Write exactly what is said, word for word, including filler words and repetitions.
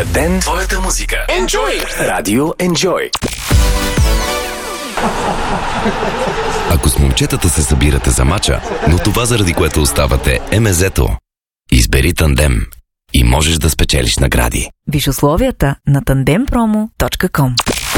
ден, твоята музика. Enjoy! Радио Enjoy. Ако с момчетата се събирате за мача, но това заради което оставате е мезето, избери Тандем и можеш да спечелиш награди. Виж условията на тандем промо точка ком.